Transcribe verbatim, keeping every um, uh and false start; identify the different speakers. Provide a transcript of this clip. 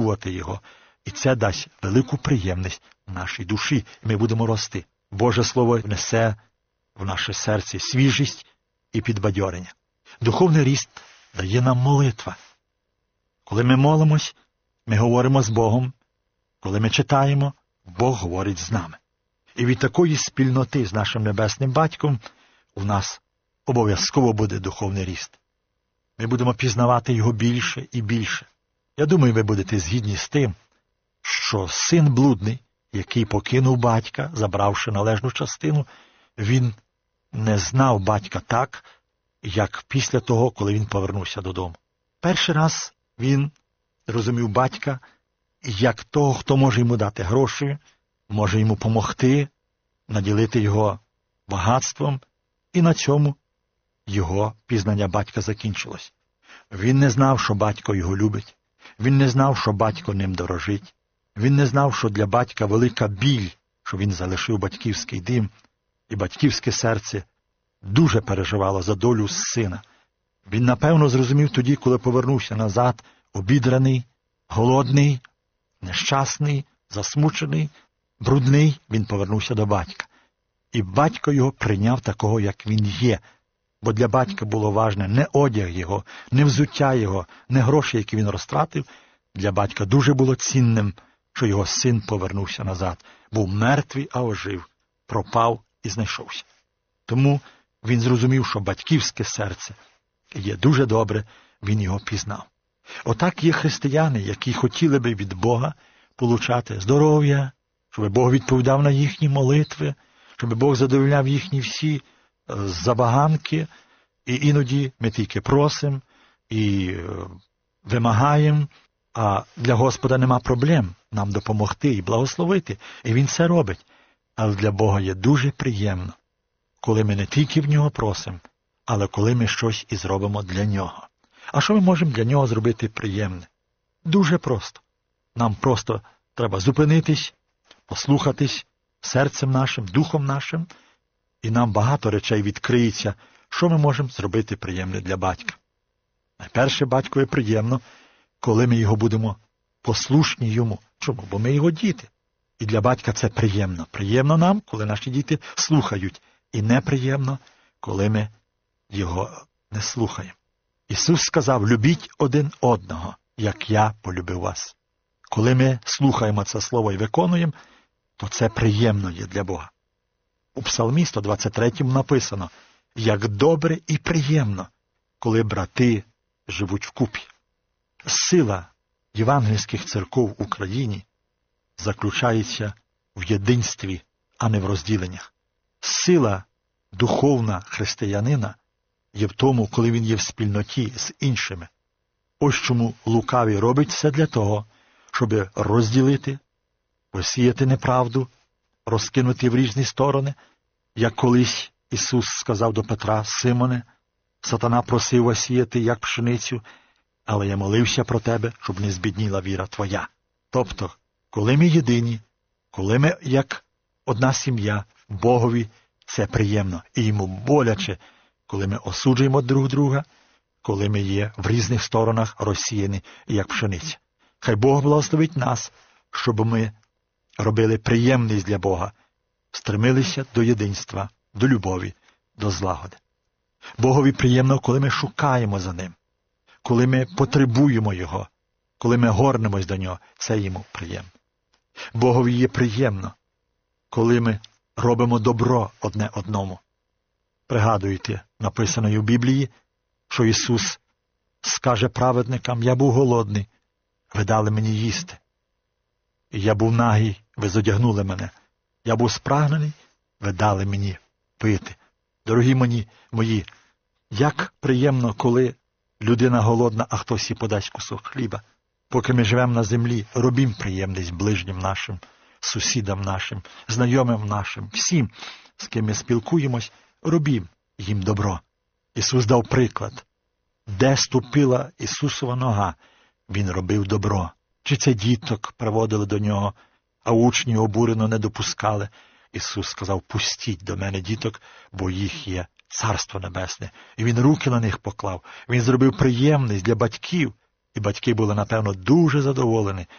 Speaker 1: наслідувати його. І це дасть велику приємність нашій душі. Ми будемо рости. Боже Слово внесе в наше серце свіжість і підбадьорення. Духовний ріст дає нам молитва. Коли ми молимось, ми говоримо з Богом. Коли ми читаємо, Бог говорить з нами. І від такої спільноти з нашим Небесним Батьком у нас обов'язково буде духовний ріст. Ми будемо пізнавати його більше і більше. Я думаю, ви будете згідні з тим, що син блудний, який покинув батька, забравши належну частину, він не знав батька так, як після того, коли він повернувся додому. Перший раз він розумів батька як того, хто може йому дати гроші, може йому помогти, наділити його багатством, і на цьому його пізнання батька закінчилось. Він не знав, що батько його любить, він не знав, що батько ним дорожить, він не знав, що для батька велика біль, що він залишив батьківський дім, і батьківське серце дуже переживало за долю сина. Він, напевно, зрозумів тоді, коли повернувся назад, обідраний, голодний, нещасний, засмучений, брудний, він повернувся до батька. І батько його прийняв такого, як він є. Бо для батька було важне не одяг його, не взуття його, не гроші, які він розтратив. Для батька дуже було цінним, що його син повернувся назад. Був мертвий, а ожив, пропав і знайшовся. Тому він зрозумів, що батьківське серце є дуже добре, він його пізнав. Отак є християни, які хотіли би від Бога получати здоров'я, щоб Бог відповідав на їхні молитви, щоб Бог задовольняв їхні всі забаганки, і іноді ми тільки просимо і вимагаємо, а для Господа нема проблем нам допомогти і благословити, і Він це робить. Але для Бога є дуже приємно, коли ми не тільки в Нього просимо, але коли ми щось і зробимо для Нього. А що ми можемо для Нього зробити приємне? Дуже просто. Нам просто треба зупинитись, послухатись серцем нашим, духом нашим, і нам багато речей відкриється, що ми можемо зробити приємне для батька. Найперше, батькові приємно, коли ми його будемо послушні йому. Чому? Бо ми його діти. І для батька це приємно. Приємно нам, коли наші діти слухають. І неприємно, коли ми його не слухаємо. Ісус сказав, любіть один одного, як я полюбив вас. Коли ми слухаємо це слово і виконуємо, то це приємно є для Бога. У Псалмі сто двадцять третьому написано, як добре і приємно, коли брати живуть вкупі. Сила євангельських церков в Україні заключається в єдинстві, а не в розділеннях. Сила духовна християнина є в тому, коли він є в спільноті з іншими. Ось чому лукавий робить все для того, щоб розділити, посіяти неправду, розкинути в різні сторони, як колись Ісус сказав до Петра, Симоне, сатана просив вас сіяти, як пшеницю, але я молився про тебе, щоб не збідніла віра твоя. Тобто, коли ми єдині, коли ми як одна сім'я, Богові це приємно і йому боляче, коли ми осуджуємо друг друга, коли ми є в різних сторонах розсіяні, як пшениця. Хай Бог благословить нас, щоб ми робили приємність для Бога, стремилися до єдинства, до любові, до злагоди. Богові приємно, коли ми шукаємо за Ним, коли ми потребуємо Його, коли ми горнемось до Нього, це Йому приємно. Богові є приємно, коли ми робимо добро одне одному. Пригадуйте, написано в Біблії, що Ісус скаже праведникам, я був голодний, ви дали мені їсти. І я був нагий, ви зодягнули мене. Я був спрагнений, ви дали мені пити. Дорогі мені, мої, як приємно, коли людина голодна, а хтось їй подасть кусок хліба. Поки ми живемо на землі, робім приємність ближнім нашим, сусідам нашим, знайомим нашим, всім, з ким ми спілкуємось, робім їм добро. Ісус дав приклад. Де ступила Ісусова нога, Він робив добро. Чи це діток приводили до Нього, а учні обурено не допускали. Ісус сказав, пустіть до мене діток, бо їх є Царство Небесне. І Він руки на них поклав. Він зробив приємність для батьків. І батьки були, напевно, дуже задоволені.